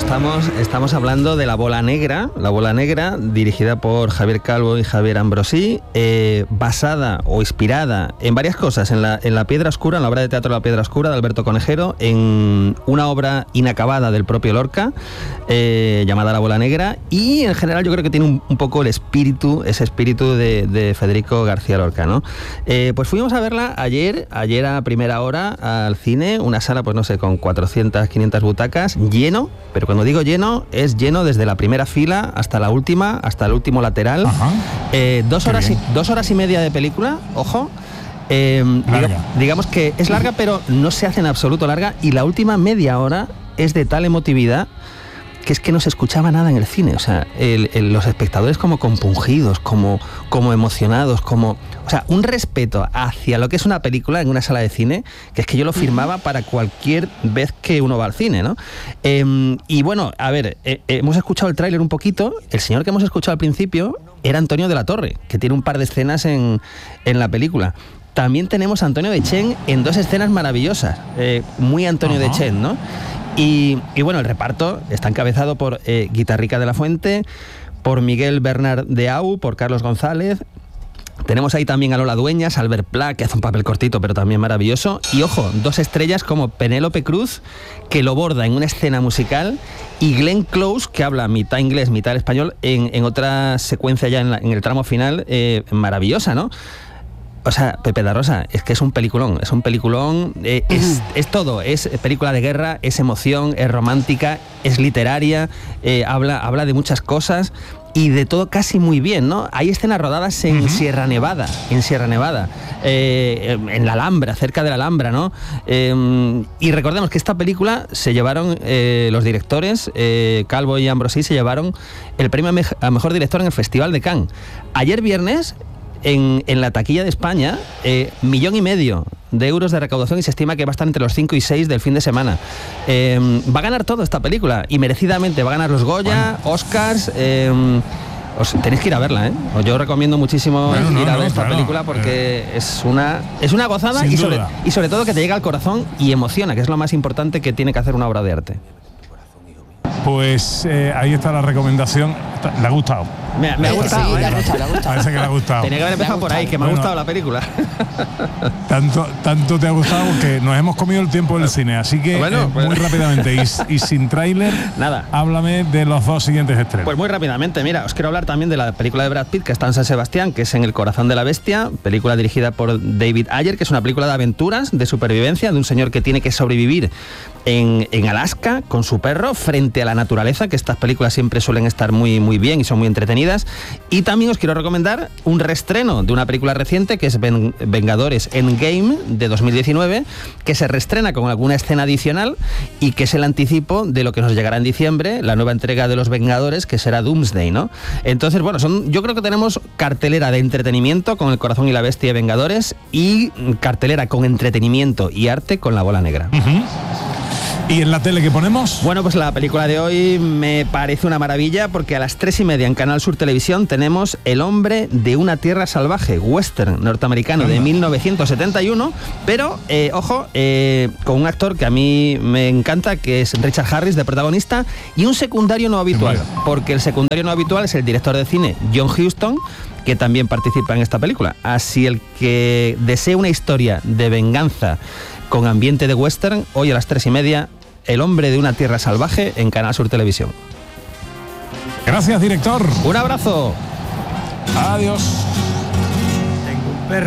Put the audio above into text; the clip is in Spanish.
estamos hablando de La Bola Negra, dirigida por Javier Calvo y Javier Ambrosí, basada o inspirada en varias cosas, en la Piedra Oscura, en la obra de teatro La Piedra Oscura de Alberto Conejero, en una obra inacabada del propio Lorca, llamada La Bola Negra, y en general yo creo que tiene un poco ese espíritu de Federico García Lorca, ¿no? Pues fuimos a verla ayer a primera hora al cine, una sala, pues no sé, con 400, 500 butacas, lleno, pero cuando digo lleno, es lleno desde la primera fila hasta la última, hasta el último lateral. Ajá. 2 horas y media de película, ojo. Digamos que es larga, pero no se hace en absoluto larga, y la última media hora es de tal emotividad que es que no se escuchaba nada en el cine. O sea, los espectadores como compungidos, como emocionados, o sea, un respeto hacia lo que es una película en una sala de cine, que es que yo lo firmaba para cualquier vez que uno va al cine, ¿no? Y bueno, a ver, hemos escuchado el tráiler un poquito. El señor que hemos escuchado al principio era Antonio de la Torre, que tiene un par de escenas en la película. También tenemos a Antonio Dechén en 2 escenas maravillosas, muy Antonio Dechén, ¿no? Y bueno, el reparto está encabezado por Guitarrica de la Fuente, por Miguel Bernard de Au, por Carlos González. Tenemos ahí también a Lola Dueñas, Albert Pla, que hace un papel cortito pero también maravilloso. Y ojo, 2 estrellas como Penélope Cruz, que lo borda en una escena musical, y Glenn Close, que habla mitad inglés, mitad español, en otra secuencia ya en el tramo final, maravillosa, ¿no? O sea, Pepe da Rosa, es que es un peliculón, es todo, es película de guerra, es emoción, es romántica, es literaria, habla de muchas cosas y de todo casi muy bien, ¿no? Hay escenas rodadas en Sierra Nevada, en la Alhambra, cerca de la Alhambra, ¿no? Y recordemos que esta película se llevaron los directores, Calvo y Ambrosí, se llevaron el premio a Mejor Director en el Festival de Cannes. Ayer viernes, en la taquilla de España, 1,5 millones de euros de recaudación, y se estima que va a estar entre los 5 y 6 del fin de semana. Va a ganar todo esta película, y merecidamente. Va a ganar los Goya, Oscars. Tenéis que ir a verla, ¿eh? Yo recomiendo muchísimo ir a ver esta película, porque es una gozada, y sobre todo que te llega al corazón y emociona, que es lo más importante que tiene que hacer una obra de arte. Pues ahí está la recomendación. ¿Le ha gustado? Me ha gustado, sí, le ha gustado. Parece que le ha gustado. Tenía que haber empezado por ahí, que me ha gustado la película. Tanto te ha gustado que nos hemos comido el tiempo del cine, así que muy rápidamente y sin tráiler, nada, háblame de los 2 siguientes estrenos. Pues muy rápidamente, mira, os quiero hablar también de la película de Brad Pitt, que está en San Sebastián, que es En el corazón de la bestia, película dirigida por David Ayer, que es una película de aventuras, de supervivencia, de un señor que tiene que sobrevivir en Alaska con su perro frente a la naturaleza, que estas películas siempre suelen estar muy, muy bien y son muy entretenidas. Y también os quiero recomendar un reestreno de una película reciente, que es Vengadores Endgame, de 2019, que se reestrena con alguna escena adicional y que es el anticipo de lo que nos llegará en diciembre, la nueva entrega de Los Vengadores, que será Doomsday, ¿no? Entonces, bueno, yo creo que tenemos cartelera de entretenimiento con El corazón y la bestia de Vengadores, y cartelera con entretenimiento y arte con La Bola Negra. ¿Y en la tele qué ponemos? Bueno, pues la película de hoy me parece una maravilla, porque a las 3:30 en Canal Sur Televisión tenemos El hombre de una tierra salvaje, western norteamericano de 1971, pero, ojo, con un actor que a mí me encanta, que es Richard Harris, de protagonista, y un secundario no habitual, porque el secundario no habitual es el director de cine John Huston, que también participa en esta película. Así, el que desee una historia de venganza con ambiente de western, hoy a las 3:30, El hombre de una tierra salvaje en Canal Sur Televisión. Gracias, director. Un abrazo. Adiós.